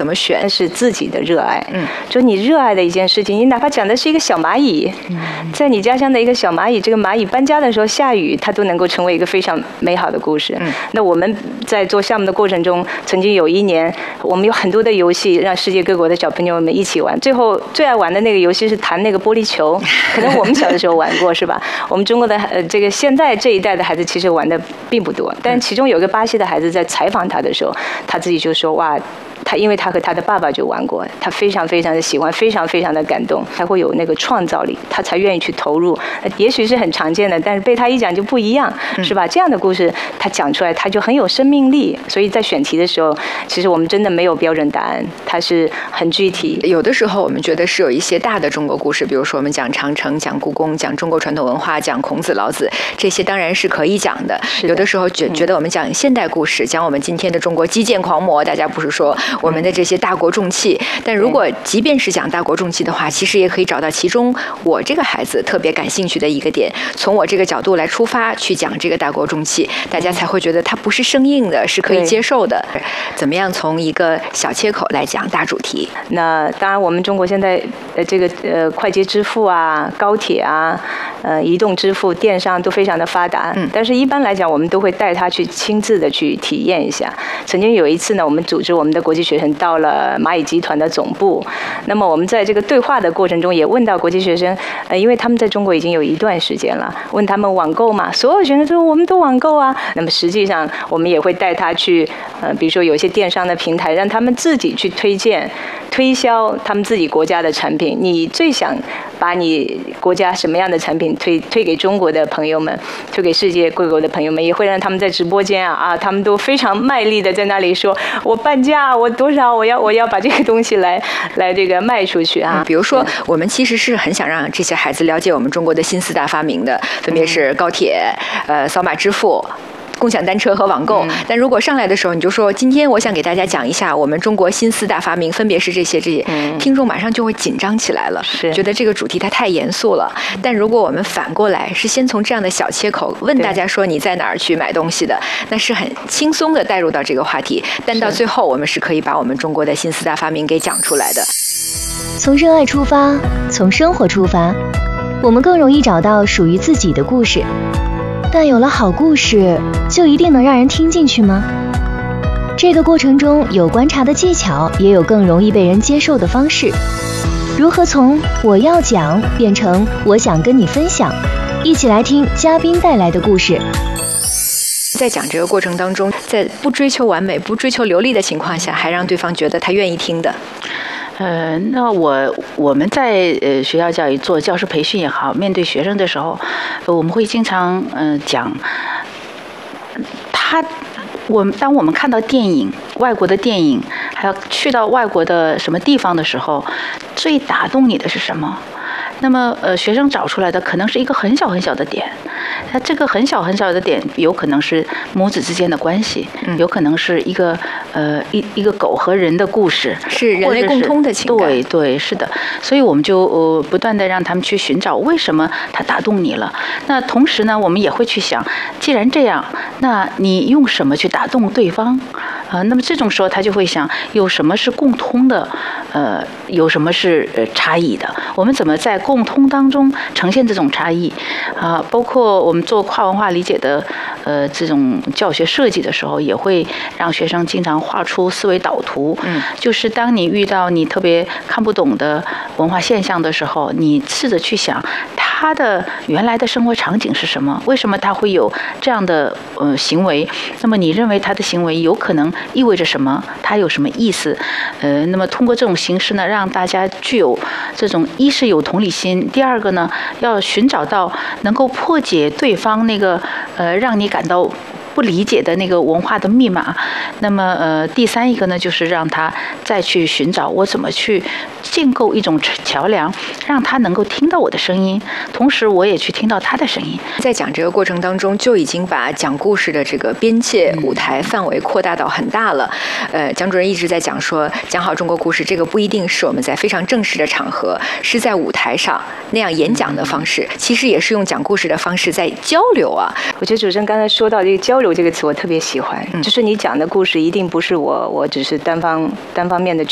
怎么选？ 是自己的热爱，就你热爱的一件事情，你哪怕讲的是一个小蚂蚁，在你家乡的一个小蚂蚁，这个蚂蚁搬家的时候下雨，它都能够成为一个非常美好的故事。那我们在做项目的过程中，曾经有一年，我们有很多的游戏让世界各国的小朋友们一起玩，最后最爱玩的那个游戏是弹那个玻璃球，可能我们小的时候玩过是吧？我们中国的这个现在这一代的孩子其实玩的并不多，但其中有一个巴西的孩子在采访他的时候，他自己就说哇。因为他和他的爸爸就玩过，他非常非常的喜欢，非常非常的感动，才会有那个创造力，他才愿意去投入。也许是很常见的，但是被他一讲就不一样，是吧？这样的故事他讲出来，他就很有生命力。所以在选题的时候，其实我们真的没有标准答案，它是很具体。 有的时候我们觉得是有一些大的中国故事，比如说我们讲长城、讲故宫、讲中国传统文化、讲孔子、老子，这些当然是可以讲的。有的时候觉得我们讲现代故事，讲我们今天的中国基建狂魔，大家不是说我们的这些大国重器，但如果即便是讲大国重器的话，其实也可以找到其中我这个孩子特别感兴趣的一个点，从我这个角度来出发去讲这个大国重器，大家才会觉得它不是生硬的，是可以接受的。怎么样从一个小切口来讲大主题？ 那当然，我们中国现在这个快捷支付啊、高铁啊、移动支付、电商都非常的发达。但是一般来讲，我们都会带他去亲自的去体验一下。曾经有一次呢，我们组织我们的国际学生到了蚂蚁集团的总部，那么我们在这个对话的过程中也问到国际学生，因为他们在中国已经有一段时间了，问他们网购嘛，所有学生说我们都网购啊。那么实际上我们也会带他去，比如说有些电商的平台，让他们自己去推销他们自己国家的产品。你最想把你国家什么样的产品推给中国的朋友们，推给世界各国的朋友们，也会让他们在直播间他们都非常卖力的在那里说，我半价，我多少，我要把这个东西来这个卖出去啊。 比如说，我们其实是很想让这些孩子了解我们中国的新四大发明的，分别是高铁、扫码支付、共享单车和网购。但如果上来的时候你就说今天我想给大家讲一下我们中国新四大发明分别是这些，听众马上就会紧张起来了，觉得这个主题它太严肃了。但如果我们反过来是先从这样的小切口问大家说你在哪儿去买东西的，那是很轻松的带入到这个话题，但到最后我们是可以把我们中国的新四大发明给讲出来的。 从热爱出发，从生活出发，我们更容易找到属于自己的故事。但有了好故事，就一定能让人听进去吗？这个过程中有观察的技巧，也有更容易被人接受的方式。如何从我要讲变成我想跟你分享？一起来听嘉宾带来的故事。 在讲这个过程当中，在不追求完美、不追求流利的情况下，还让对方觉得他愿意听的。 那我们在学校教育做教师培训也好，面对学生的时候，我们会经常讲，当我们看到电影，外国的电影，还有去到外国的什么地方的时候，最打动你的是什么？那么学生找出来的可能是一个很小很小的点，它这个很小很小的点有可能是母子之间的关系，有可能是一个一个狗和人的故事， 是人类共通的情感。 对，是的。所以我们就不断的让他们去寻找为什么它打动你了。那同时呢，我们也会去想，既然这样，那你用什么去打动对方？那么这种时候他就会想，有什么是共通的，有什么是差异的？我们怎么在共通当中呈现这种差异？包括我们做跨文化理解的这种教学设计的时候，也会让学生经常画出思维导图。就是当你遇到你特别看不懂的文化现象的时候，你试着去想他的原来的生活场景是什么？为什么他会有这样的行为？那么你认为他的行为有可能意味着什么？他有什么意思？那么通过这种形式呢，让大家具有这种一是有同理心，第二个呢，要寻找到能够破解对方那个让你感到不理解的那个文化的密码。那么第三一个呢，就是让他再去寻找我怎么去建构一种桥梁，让他能够听到我的声音，同时我也去听到他的声音。 在讲这个过程当中，就已经把讲故事的这个边界舞台范围扩大到很大了。蒋主任一直在讲说，讲好中国故事，这个不一定是我们在非常正式的场合，是在舞台上那样演讲的方式，其实也是用讲故事的方式在交流啊。 我觉得主持人刚才说到这个交流这个词，我特别喜欢，就是你讲的故事一定不是我只是单方面的